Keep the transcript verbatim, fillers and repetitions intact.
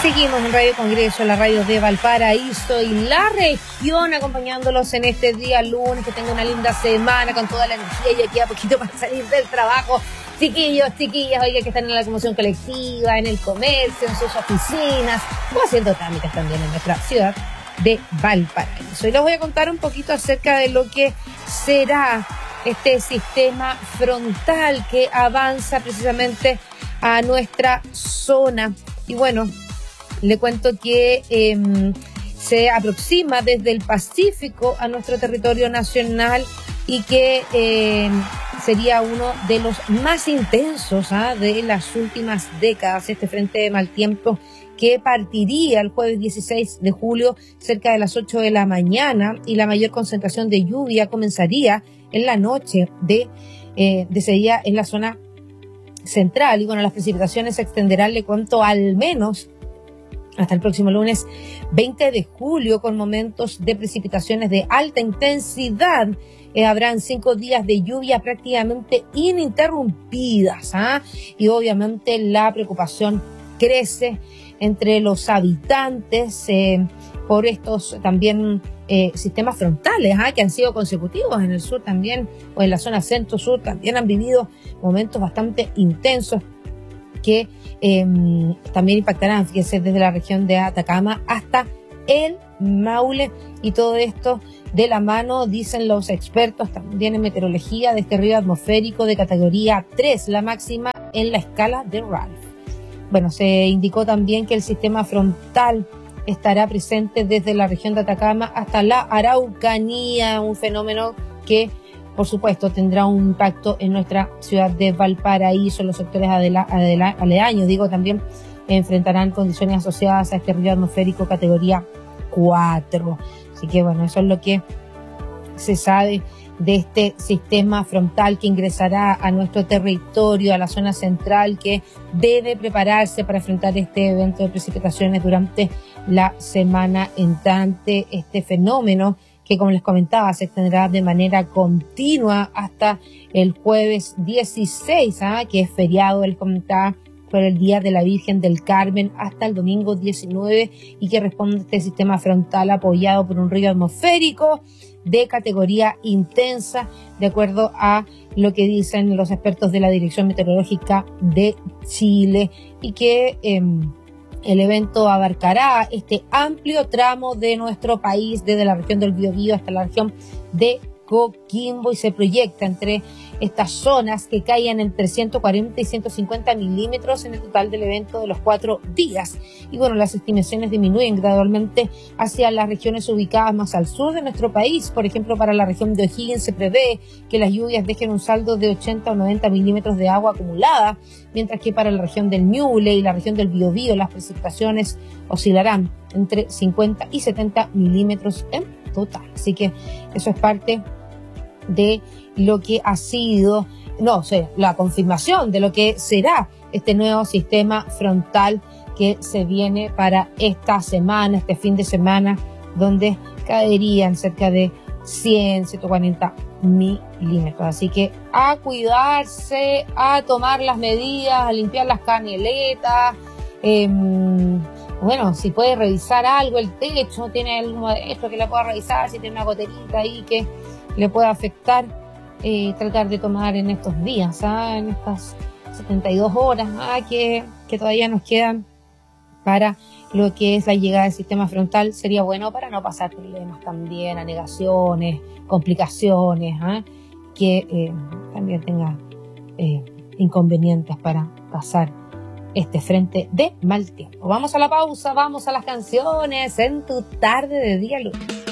seguimos en Radio Congreso, la radio de Valparaíso y la región, acompañándolos en este día lunes. Que tengan una linda semana con toda la energía y aquí a poquito para salir del trabajo. Chiquillos, chiquillas, oiga, que están en la locomoción colectiva, en el comercio, en sus oficinas o haciendo trámites también en nuestra ciudad de Valparaíso. Y les voy a contar un poquito acerca de lo que será este sistema frontal que avanza precisamente a nuestra zona. Y bueno, le cuento que eh, se aproxima desde el Pacífico a nuestro territorio nacional y que eh, sería uno de los más intensos ¿ah? de las últimas décadas, este frente de mal tiempo que partiría el jueves dieciséis de julio cerca de las ocho de la mañana, y la mayor concentración de lluvia comenzaría en la noche de, eh, de ese día en la zona central. Y bueno, las precipitaciones se extenderán, le cuento, al menos hasta el próximo lunes veinte de julio, con momentos de precipitaciones de alta intensidad. Eh, habrán cinco días de lluvia prácticamente ininterrumpidas, ¿ah? Y obviamente la preocupación crece entre los habitantes eh, por estos también eh, sistemas frontales ¿ah? que han sido consecutivos en el sur también, o en la zona centro-sur también han vivido momentos bastante intensos que eh, también impactarán, fíjense, desde la región de Atacama hasta el Maule, y todo esto de la mano, dicen los expertos también en meteorología, de este río atmosférico de categoría tres, la máxima en la escala de Ralph. Bueno, se indicó también que el sistema frontal estará presente desde la región de Atacama hasta la Araucanía, un fenómeno que por supuesto tendrá un impacto en nuestra ciudad de Valparaíso. Los sectores adela, adela, aledaños, digo, también enfrentarán condiciones asociadas a este río atmosférico categoría cuatro. Así que bueno, eso es lo que se sabe de este sistema frontal que ingresará a nuestro territorio, a la zona central, que debe prepararse para enfrentar este evento de precipitaciones durante la semana entrante. Este fenómeno que, como les comentaba, se extenderá de manera continua hasta el jueves dieciséis, ¿ah? que es feriado, les comentaba, por el Día de la Virgen del Carmen, hasta el domingo diecinueve, y que responde a este sistema frontal apoyado por un río atmosférico de categoría intensa, de acuerdo a lo que dicen los expertos de la Dirección Meteorológica de Chile, y que eh, el evento abarcará este amplio tramo de nuestro país, desde la región del Biobío hasta la región de Coquimbo, y se proyecta entre estas zonas que caigan entre ciento cuarenta y ciento cincuenta milímetros en el total del evento de los cuatro días. Y bueno, las estimaciones disminuyen gradualmente hacia las regiones ubicadas más al sur de nuestro país. Por ejemplo, para la región de O'Higgins se prevé que las lluvias dejen un saldo de ochenta o noventa milímetros de agua acumulada, mientras que para la región del Ñuble y la región del Biobío las precipitaciones oscilarán entre cincuenta y setenta milímetros en total. Así que eso es parte de lo que ha sido, no sé, la confirmación de lo que será este nuevo sistema frontal que se viene para esta semana, este fin de semana, donde caerían cerca de cien, ciento cuarenta milímetros. Así que a cuidarse, a tomar las medidas, a limpiar las canaletas. Eh, bueno, si puede revisar algo, el techo, tiene algo de esto que le pueda revisar, si tiene una goterita ahí que le pueda afectar, eh, tratar de tomar en estos días, ¿ah? en estas setenta y dos horas ¿ah? que, que todavía nos quedan para lo que es la llegada del sistema frontal. Sería bueno para no pasar problemas también, anegaciones, complicaciones, ¿ah? que eh, también tenga eh, inconvenientes para pasar este frente de mal tiempo. Vamos a la pausa, vamos a las canciones en tu tarde de día lunes.